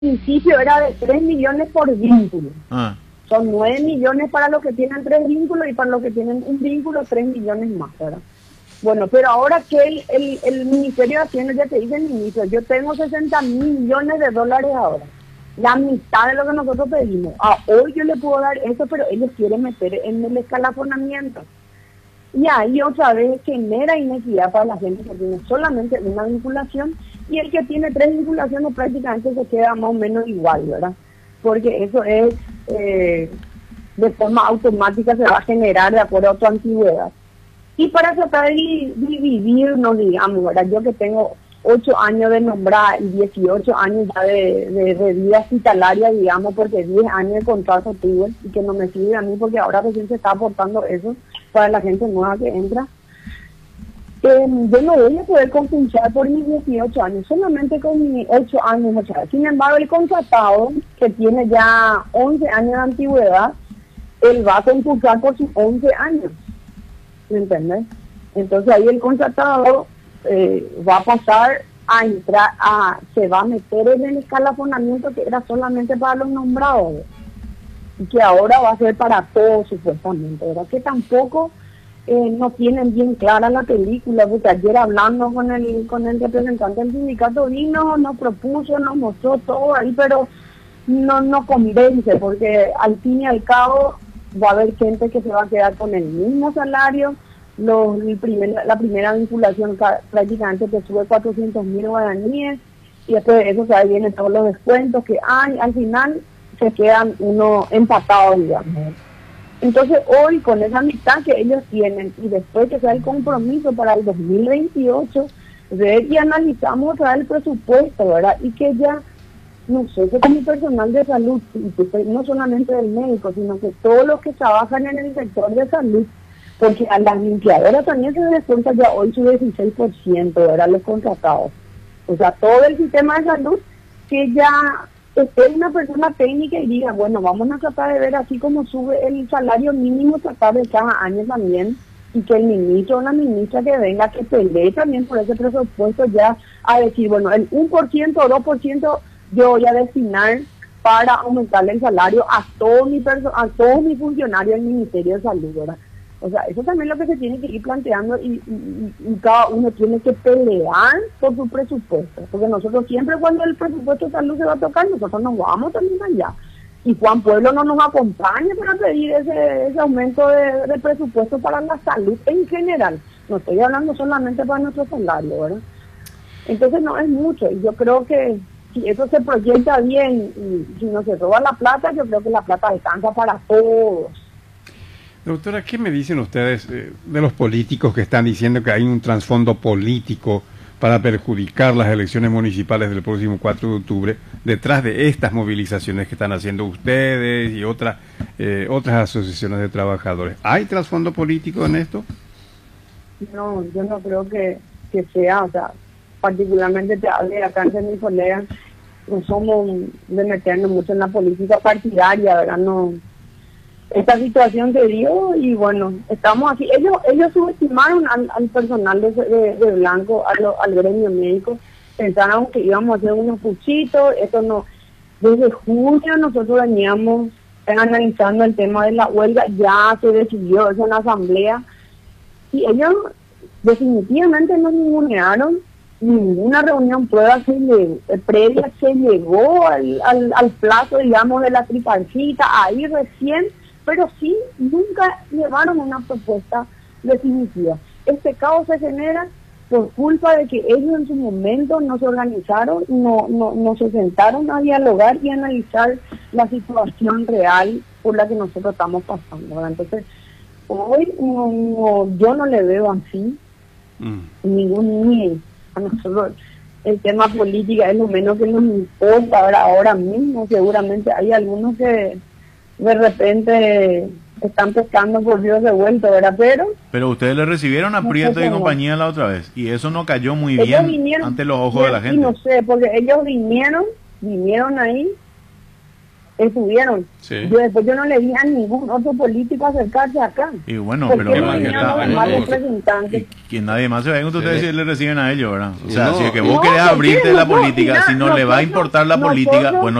principio era de 3 millones por vínculo. Ah, Son 9 millones para los que tienen 3 vínculos y para los que tienen un vínculo 3 millones más, ¿verdad? Bueno, pero ahora que el Ministerio de Hacienda, ya te dice el ministro, yo tengo 60 millones de dólares ahora, la mitad de lo que nosotros pedimos. Hoy yo le puedo dar eso, pero ellos quieren meter en el escalafonamiento. Y ahí otra vez genera inequidad para la gente que tiene solamente una vinculación y el que tiene 3 vinculaciones prácticamente se queda más o menos igual, ¿verdad? Porque eso es, de forma automática se va a generar de acuerdo a tu antigüedad. Y para tratar de dividirnos, digamos, ¿verdad? Yo que tengo 8 años de nombrada y 18 años ya de vida hospitalaria, digamos, porque 10 años de contrato tuve y que no me sirve a mí porque ahora recién se está aportando eso para la gente nueva que entra. Yo no voy a poder compensar por mis 18 años, solamente con mis 8 años. Sin embargo, el contratado, que tiene ya 11 años de antigüedad, él va a concursar por sus 11 años. ¿Me entiendes? Entonces ahí el contratado va a pasar a entrar, se va a meter en el escalafonamiento que era solamente para los nombrados y que ahora va a ser para todos supuestamente, ¿verdad? Que tampoco no tienen bien clara la película, porque ayer hablando con el representante del sindicato vino, nos propuso, nos mostró todo ahí, pero no convence, porque al fin y al cabo va a haber gente que se va a quedar con el mismo salario. La primera vinculación prácticamente te sube 400.000 guaraníes y después de eso vienen todos los descuentos que hay, al final se quedan uno empatados, digamos. Entonces hoy con esa amistad que ellos tienen y después que sea el compromiso para el 2028, ver y analizamos otra vez el presupuesto, ¿verdad? Y que ya no sé, que como personal de salud, no solamente del médico, sino que todos los que trabajan en el sector de salud, porque a las limpiadoras también se les descuenta ya hoy su 16%, ¿verdad? Los contratados. O sea, todo el sistema de salud, que ya esté una persona técnica y diga, bueno, vamos a tratar de ver así como sube el salario mínimo, tratar de cada año también, y que el ministro o la ministra que venga, que pelee también por ese presupuesto ya a decir, bueno, el 1% o 2% yo voy a destinar para aumentarle el salario a todos mis funcionarios del Ministerio de Salud, ¿verdad? O sea, eso también es lo que se tiene que ir planteando y cada uno tiene que pelear por su presupuesto, porque nosotros siempre cuando el presupuesto de salud se va a tocar, nosotros nos vamos también allá. Y Juan Pueblo no nos acompaña para pedir ese aumento de presupuesto para la salud en general. No estoy hablando solamente para nuestro salario, ¿verdad? Entonces no es mucho, y yo creo que si eso se proyecta bien y si no se roba la plata, yo creo que la plata alcanza para todos. doctora, ¿qué me dicen ustedes de los políticos que están diciendo que hay un trasfondo político para perjudicar las elecciones municipales del próximo 4 de octubre detrás de estas movilizaciones que están haciendo ustedes y otras asociaciones de trabajadores? ¿Hay trasfondo político en esto? No, yo no creo que sea, o sea, particularmente te hable acá entre mis colegas, no somos de meternos mucho en la política partidaria, ¿verdad? No, esta situación se dio y bueno, estamos aquí. Ellos subestimaron al personal de Blanco, al gremio médico, pensaron que íbamos a hacer unos puchitos, eso no. Desde junio nosotros veníamos analizando el tema de la huelga, ya se decidió eso en la asamblea y ellos definitivamente no ningunearon. Ninguna reunión previa se llegó al plazo, digamos, de la tripartita, ahí recién, pero sí, nunca llevaron una propuesta definitiva. Este caos se genera por culpa de que ellos en su momento no se organizaron, no se sentaron a dialogar y analizar la situación real por la que nosotros estamos pasando, ¿verdad? Entonces, hoy yo no le veo así, ni a nosotros el tema política es lo menos que nos importa ahora mismo. Seguramente hay algunos que de repente están pescando por Dios revuelto, ¿verdad? Pero ustedes le recibieron a Prieto y compañía la otra vez y eso no cayó muy bien ante los ojos de la gente. Y no sé, porque ellos vinieron ahí estuvieron. Sí. Después yo no le vi a ningún otro político acercarse acá. Y bueno, ¿Por pero qué no venían los demás representantes? y que nadie más se vaya con ustedes Sí. si le reciben a ellos, ¿verdad? O Y sea, no, si es que no, vos querés ¿por qué? abrirte la No puedo política, opinar. si no le va a Nosotros- importar la política, nosotros- bueno,